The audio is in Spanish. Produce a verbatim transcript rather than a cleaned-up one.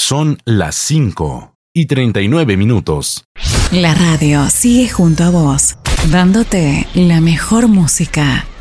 Son las cinco y treinta y nueve minutos. La radio sigue junto a vos, dándote la mejor música.